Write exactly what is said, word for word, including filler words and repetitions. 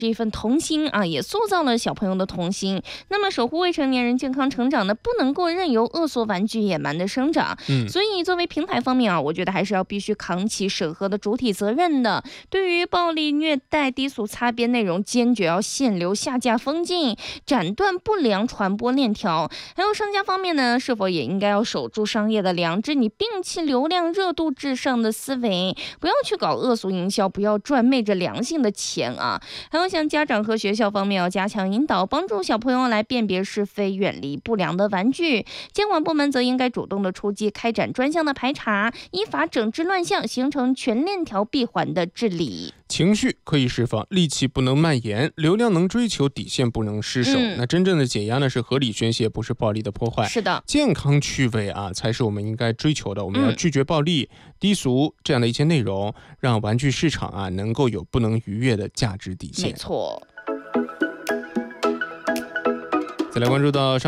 这一份童心啊，也塑造了小朋友的童心。那么守护未成年人健康成长呢，不能够任由恶俗玩具野蛮的生长。 嗯， 所以作为平台方面啊，我觉得还是要必须扛起审核的主体责任的。对于暴力、虐待、低俗、擦边内容，坚决要限流、下架、封禁，斩断不良传播链条。还有商家方面呢，是否也应该要守住商业的良知？你摒弃流量热度至上的思维，不要去搞恶俗营销，不要赚昧着良心的钱啊！还有像家长和学校方面要加强引导，帮助小朋友来辨别是非，远离不良的玩具。监管部门则应该主动的出击，开展专项的排查，依法整治乱象，形成全链条闭环的治理。 情绪可以释放，戾气不能蔓延，流量能追求，底线不能失守。 嗯、 那真正的解压呢，是合理宣泄，不是暴力的破坏。 是的， 健康趣味啊，才是我们应该追求的。我们要拒绝暴力、嗯、低俗这样的一些内容，让玩具市场啊能够有不能逾越的价值底线。 没错。 再来关注到上